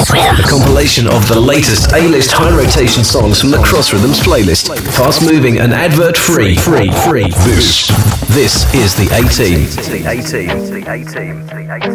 A compilation of the latest A-list high rotation songs from the Cross Rhythms playlist. Fast moving and advert free. This is the A-Team.